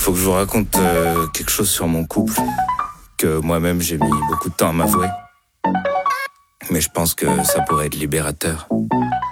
Faut que je vous raconte quelque chose sur mon couple, que moi-même j'ai mis beaucoup de temps à m'avouer. Mais je pense que ça pourrait être libérateur.